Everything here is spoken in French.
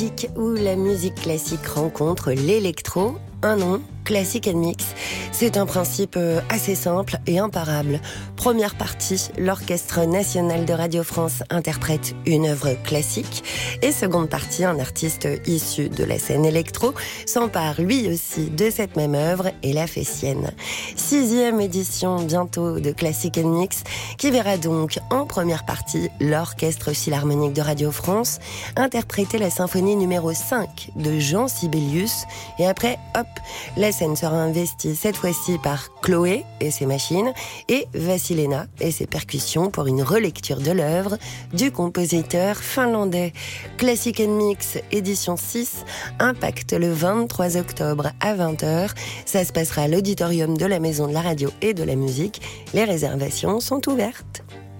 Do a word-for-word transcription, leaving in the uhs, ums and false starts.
Où la musique classique rencontre l'électro, un nom, Classic and Mix. C'est un principe assez simple et imparable. Première partie, l'Orchestre national de Radio France interprète une œuvre classique. Et seconde partie, un artiste issu de la scène électro s'empare lui aussi de cette même œuvre et la fait sienne. Sixième édition bientôt de Classic and Mix, qui verra donc en première partie l'Orchestre Philharmonique de Radio France interpréter la symphonie numéro cinq de Jean Sibelius. Et après, hop, la scène sera investie cette fois-ci par Chloé et ses machines et Vassilena et ses percussions pour une relecture de l'œuvre du compositeur finlandais. Classic and Mix édition six impacte le vingt-trois octobre à vingt heures. Ça se passera à l'auditorium de la Maison de la Radio et de la Musique. Les réservations sont ouvertes.